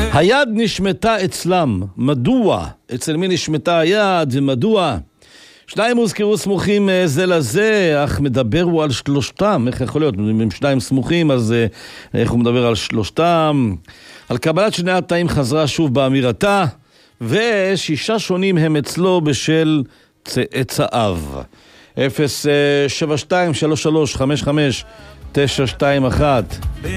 היד נשמתה אצלם, מדוע? אצל מי נשמתה היד ומדוע? שניים הוזכרו סמוכים זה לזה, אך מדבר הוא על שלושתם. איך יכול להיות? אם שניים סמוכים, אז איך הוא מדבר על שלושתם? על קבלת שני התאים חזרה שוב באמירתה, ושישה שונים הם אצלו בשל צאצאיו. 072-33-55-921